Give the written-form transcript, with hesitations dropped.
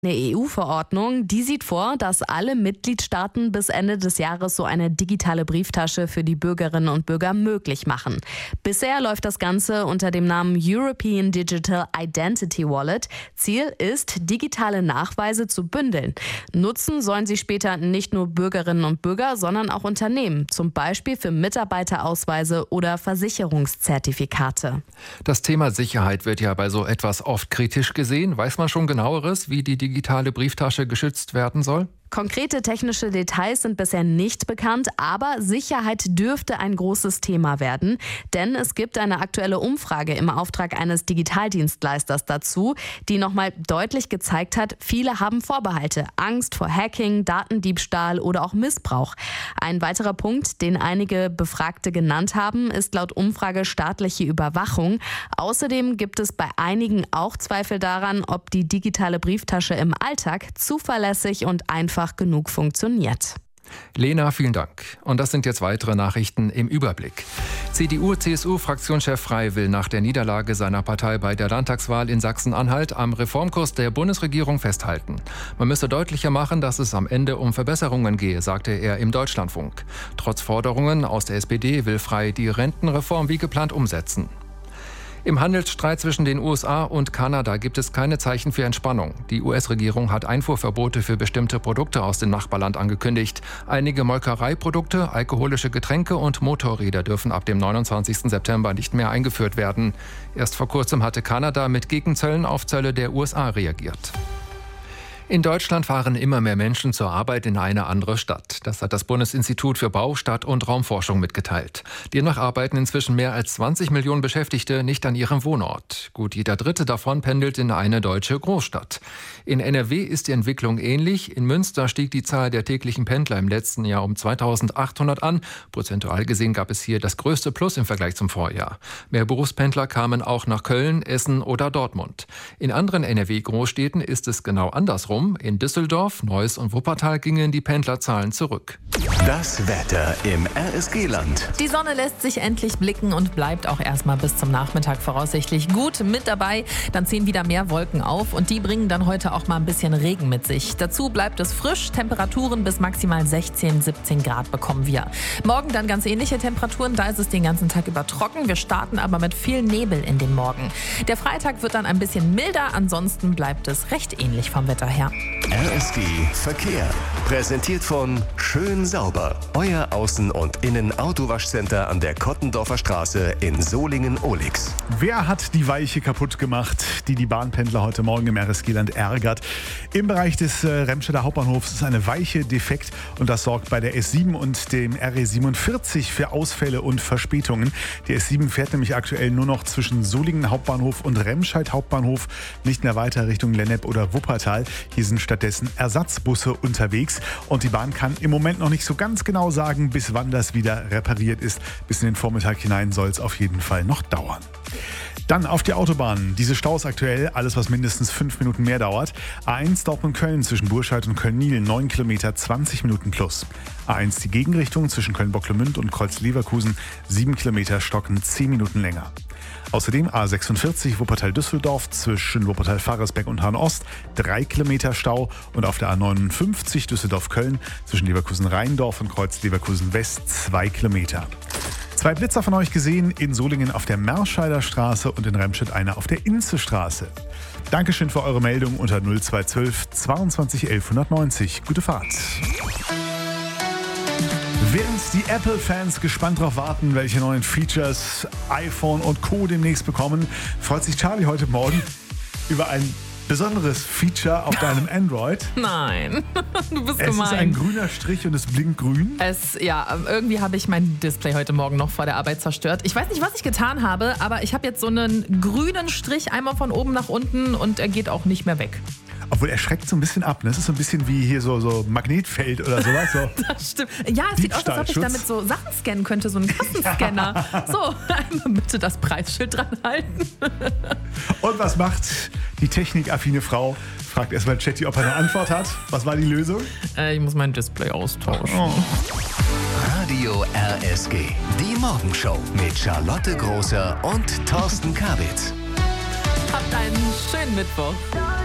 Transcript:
Eine EU-Verordnung, die sieht vor, dass alle Mitgliedstaaten bis Ende des Jahres so eine digitale Brieftasche für die Bürgerinnen und Bürger möglich machen. Bisher läuft das Ganze unter dem Namen European Digital Identity Wallet. Ziel ist, digitale Nachweise zu bündeln. Nutzen sollen sie später nicht nur Bürgerinnen und Bürger, sondern auch Unternehmen, zum Beispiel für Mitarbeiterausweise oder Versicherungszertifikate. Das Thema Sicherheit wird ja bei so etwas oft kritisch gesehen. Weiß man schon Genaueres, wie die digitale Brieftasche geschützt werden soll? Konkrete technische Details sind bisher nicht bekannt, aber Sicherheit dürfte ein großes Thema werden. Denn es gibt eine aktuelle Umfrage im Auftrag eines Digitaldienstleisters dazu, die nochmal deutlich gezeigt hat, viele haben Vorbehalte, Angst vor Hacking, Datendiebstahl oder auch Missbrauch. Ein weiterer Punkt, den einige Befragte genannt haben, ist laut Umfrage staatliche Überwachung. Außerdem gibt es bei einigen auch Zweifel daran, ob die digitale Brieftasche im Alltag zuverlässig und einfach genug funktioniert. Lena, vielen Dank. Und das sind jetzt weitere Nachrichten im Überblick. CDU-CSU-Fraktionschef Frey will nach der Niederlage seiner Partei bei der Landtagswahl in Sachsen-Anhalt am Reformkurs der Bundesregierung festhalten. Man müsse deutlicher machen, dass es am Ende um Verbesserungen gehe, sagte er im Deutschlandfunk. Trotz Forderungen aus der SPD will Frey die Rentenreform wie geplant umsetzen. Im Handelsstreit zwischen den USA und Kanada gibt es keine Zeichen für Entspannung. Die US-Regierung hat Einfuhrverbote für bestimmte Produkte aus dem Nachbarland angekündigt. Einige Molkereiprodukte, alkoholische Getränke und Motorräder dürfen ab dem 29. September nicht mehr eingeführt werden. Erst vor kurzem hatte Kanada mit Gegenzöllen auf Zölle der USA reagiert. In Deutschland fahren immer mehr Menschen zur Arbeit in eine andere Stadt. Das hat das Bundesinstitut für Bau-, Stadt- und Raumforschung mitgeteilt. Demnach arbeiten inzwischen mehr als 20 Millionen Beschäftigte nicht an ihrem Wohnort. Gut jeder Dritte davon pendelt in eine deutsche Großstadt. In NRW ist die Entwicklung ähnlich. In Münster stieg die Zahl der täglichen Pendler im letzten Jahr um 2.800 an. Prozentual gesehen gab es hier das größte Plus im Vergleich zum Vorjahr. Mehr Berufspendler kamen auch nach Köln, Essen oder Dortmund. In anderen NRW-Großstädten ist es genau andersrum. In Düsseldorf, Neuss und Wuppertal gingen die Pendlerzahlen zurück. Das Wetter im RSG-Land. Die Sonne lässt sich endlich blicken und bleibt auch erstmal bis zum Nachmittag voraussichtlich gut mit dabei. Dann ziehen wieder mehr Wolken auf und die bringen dann heute auch mal ein bisschen Regen mit sich. Dazu bleibt es frisch, Temperaturen bis maximal 16, 17 Grad bekommen wir. Morgen dann ganz ähnliche Temperaturen, da ist es den ganzen Tag über trocken. Wir starten aber mit viel Nebel in den Morgen. Der Freitag wird dann ein bisschen milder, ansonsten bleibt es recht ähnlich vom Wetter her. RSG Verkehr. Präsentiert von Schön Sauber. Euer Außen- und Innen-Autowaschcenter an der Kottendorfer Straße in Solingen-Ohlix. Wer hat die Weiche kaputt gemacht, die Bahnpendler heute Morgen im RSG-Land ärgert? Im Bereich des Remscheider Hauptbahnhofs ist eine Weiche defekt und das sorgt bei der S7 und dem RE47 für Ausfälle und Verspätungen. Die S7 fährt nämlich aktuell nur noch zwischen Solingen Hauptbahnhof und Remscheid Hauptbahnhof, nicht mehr weiter Richtung Lennep oder Wuppertal. Hier sind stattdessen Ersatzbusse unterwegs und die Bahn kann im Moment noch nicht so ganz genau sagen, bis wann das wieder repariert ist. Bis in den Vormittag hinein soll es auf jeden Fall noch dauern. Dann auf die Autobahn. Diese Staus aktuell, alles was mindestens 5 Minuten mehr dauert. A1 Dortmund-Köln zwischen Burscheid und Köln-Niel, 9 Kilometer, 20 Minuten plus. A1 die Gegenrichtung zwischen Köln-Bocklemünd und Kreuz-Leverkusen, 7 Kilometer, stocken 10 Minuten länger. Außerdem A46 Wuppertal-Düsseldorf zwischen Wuppertal-Faresbeck und Hahn-Ost, 3 Kilometer Stau. Und auf der A59 Düsseldorf-Köln zwischen Leverkusen-Rheindorf und Kreuz-Leverkusen-West, 2 Kilometer. 2 Blitzer von euch gesehen, in Solingen auf der Merscheider Straße und in Remscheid einer auf der Inzestraße. Dankeschön für eure Meldung unter 0212 22 1190. Gute Fahrt. Während die Apple-Fans gespannt darauf warten, welche neuen Features iPhone und Co. demnächst bekommen, freut sich Charlie heute Morgen über ein besonderes Feature auf deinem Android. Nein, du bist gemein. Es ist ein grüner Strich und es blinkt grün. Irgendwie habe ich mein Display heute Morgen noch vor der Arbeit zerstört. Ich weiß nicht, was ich getan habe, aber ich habe jetzt so einen grünen Strich einmal von oben nach unten und er geht auch nicht mehr weg. Obwohl er schreckt so ein bisschen ab. Ne? Das ist so ein bisschen wie hier so Magnetfeld oder sowas. So. Das stimmt. Ja, es sieht aus, als ob ich damit so Sachen scannen könnte, so einen Kassenscanner. So, einmal bitte das Preisschild dran halten. Und was macht die technikaffine Frau? Fragt erstmal Chatty, ob er eine Antwort hat. Was war die Lösung? Ich muss mein Display austauschen. Oh. Radio RSG. Die Morgenshow mit Charlotte Großer und Thorsten Kabitz. Habt einen schönen Mittwoch.